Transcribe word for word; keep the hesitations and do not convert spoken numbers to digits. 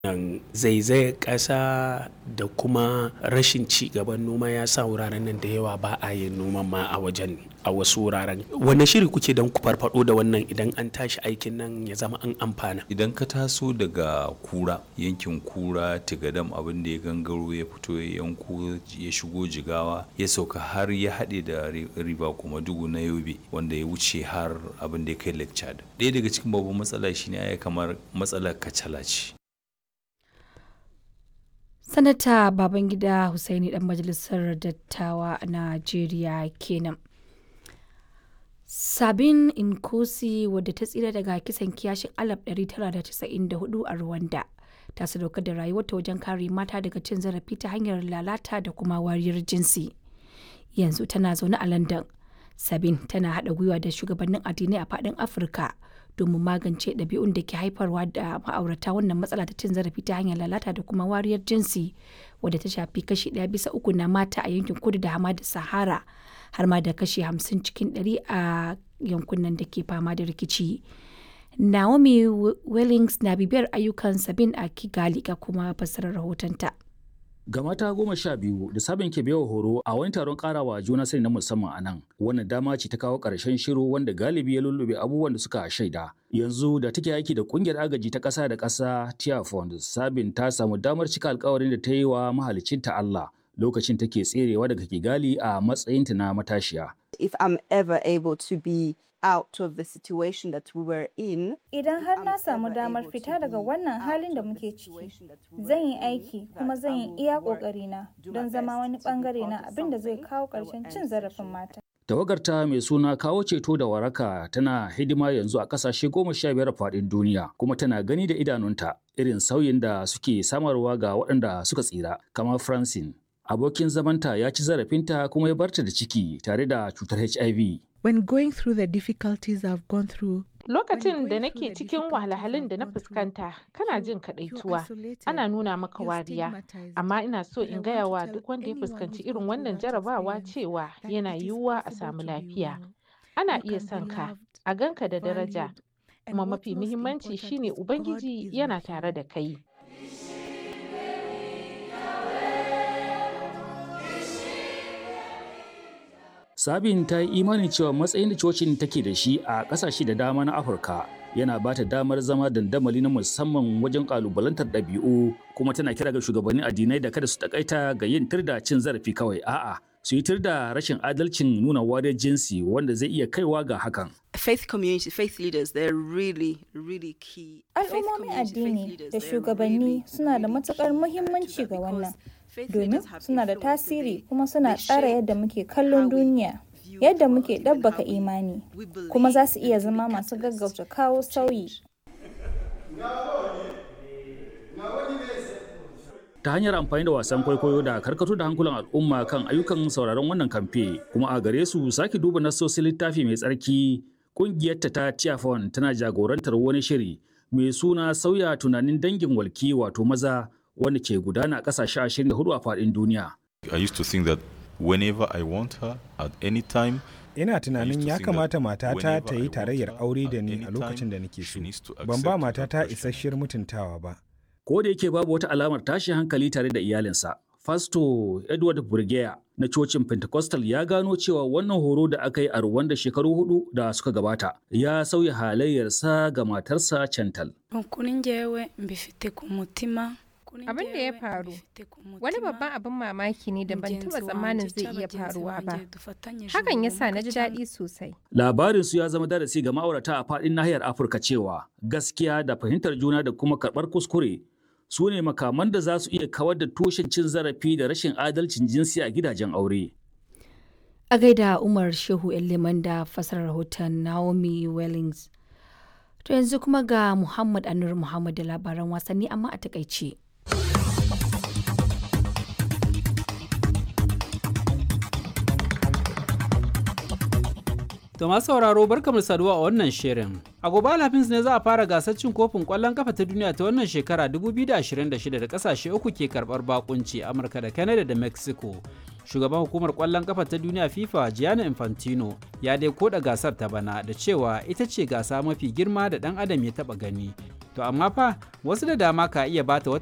Nan zaizayar ƙasa da kuma rashin ci gaban noma ya sa wuraren nan da yawa ba a yin noman ma a wajen a wasu wuraren. Wane shiri kuke don ku farfado da wannan idan an tashi aikin nan ya zama an amfana? Idan ka taso daga Kura, yankin Kura, Tigadam abin da ya gangaro ya fito ya yanko ya shigo Jigawa ya sauka har ya haɗe da riba kuma dugu na Yobe wanda ya wuce har abin da ya kai Lake Chad. Ɗaya daga cikin babban matsala shine ai kamar matsalar kacala ce. Sanata Babangida Hussaini ɗan majalisar dattawa a Najeriya kenan. Sabin Nkosi wadda ta tsira daga kisan kiyashin alif ɗari tara da casa'in da hudu a Rwanda ta sadaukar da rayuwarta wajen kare mata daga cin zarafi ta hanyar lalata da kuma wariyar jinsi. Yanzu tana zaune a London. Sabin tana haɗa gwiwa da shugabannin addinai a faɗin Afirka domin magance ɗabi'un da ke haifarwa da ma'aurata wannan matsala ta cin zarafi ta hanyar lalata da kuma wariyar jinsi wadda ta shafi kashi ɗaya bisa uku na mata a yankin kudu da hamadar Sahara har ma da kashi hamsin cikin ɗari a yankunan da ke fama da rikici. Naomi Wellings na bibiyar ayyukan Sabin a Kigali ga kuma fassarar rahotonta. Ga mata goma sha biyu da Sabin ke baiwa horo a wani taron karawa juna sani na musamman a nan. Wannan dama ce ta kawo ƙarshen shiru wanda galibi ya lullube abubuwan da suka shaida. Yanzu da take aiki da ƙungiyar agaji ta ƙasa da ƙasa Tia Fund, Sabin ta samu damar cika alƙawarin da ta yi wa mahaliccinta Allah lokacin take tserewa daga Kigali a matsayinta na matashiya. If I'm ever able to be out of the situation that we were in. Idan har na samu damar fita daga wannan halin da muke ciki, zan yi aiki kuma zan yi iya ƙoƙarina don zama wani ɓangare na abin da zai kawo ƙarshen cin zarafin mata. Tawagarta mai suna kawo ceto da waraka tana hidima yanzu a ƙasashe goma sha biyar a faɗin duniya kuma tana gani da idanunta irin sauyin da suke samarwa ga waɗanda suka tsira kamar Francine. Abokin zamanta ya ci zarafinta kuma ya barta da ciki tare da cutar H I V. When going through the difficulties I've gone through, Lokacin da nake cikin wahalhalun da na fuskanta, kana jin kaɗaituwa, ana nuna maka wariya, amma ina so in gaya wa duk wanda ya fuskanci irin wannan jarabawa cewa yana yiwuwa a samu lafiya. Ana iya son ka, a ganka da daraja, kuma mafi muhimmanci shine Ubangiji yana tare da kai. Sabin ta yi imanin cewa matsayin da cocin take da shi a ƙasashe da dama na Afirka yana ba ta damar zama dandamali na musamman wajen ƙalubalantar ɗabi'u kuma tana kira ga shugabannin addinai da kada su takaita ga yin tir da cin zarafi kawai a'a su yi tir da rashin adalcin nuna wariyar jinsi wanda zai iya kaiwa ga hakan. Faith community, faith leaders, they're really, really key. Al'ummomin addini da shugabanni suna da matuƙar muhimmanci ga wannan. Domin suna da tasiri kuma suna tsara yadda muke kallon duniya, yadda muke ɗabbaka imani, kuma za su iya zama masu gaggauta kawo sauyi. Ta hanyar amfani da wasan kwaikwayo da karkato da hankulan al'umma kan ayyukan sauraron wannan kamfe, kuma a gare su sake duba nassosin littafi mai tsarki, ƙungiyarta ta Tia Fund tana jagorantar wani shiri mai suna sauya tunanin dangin walki wato maza wanda ke gudana a ƙasashe ashirin da hudu a faɗin duniya. I used to think that whenever I want her at any time. Ina tunanin ya kamata matata ta yi tarayyar aure da ni a lokacin da nake so. Ban ba matata isasshiyar mutuntawa ba. Ko da yake babu wata alamar tashin hankali tare da iyalinsa, Fasto Edward Burgeya na cocin Pentecostal ya gano cewa wannan horo da aka yi a Rwanda shekaru hudu da suka gabata ya sauya halayyarsa ga matarsa Chantal. Abin da ya faru wani babban abin mamaki ne da ban taɓa tsammanin zai iya faruwa ba. Hakan ya sa na ji daɗi sosai. Labarin su ya zama darasi ga ma'aurata a faɗin nahiyar Afirka cewa gaskiya da fahimtar juna da kuma karɓar kuskure su ne makaman da za su iya kawar da tushen cin zarafi da rashin adalcin jinsi a gidajen aure. A gaida Umar Shehu Liman da fasarar rahoton Naomi Wellings. To yanzu kuma ga Muhammad Anur Muhammad da labaran wasanni amma a takaice. To masu sauraro barkamu saduwa a wannan shirin. A gobe Alhamis ne za a fara gasar cin kofin ƙwallon kafa ta duniya ta wannan shekara dubu biyu da ashirin da shida da ƙasashe uku ke karɓar bakunci Amurka da Canada da Mexico. Shugaban hukumar ƙwallon kafa ta duniya FIFA Gianni Infantino ya dai koda gasar ta bana da cewa ita ce gasa mafi girma da ɗan adam ya taɓa gani. To amma fa wasu da dama ka iya bata wata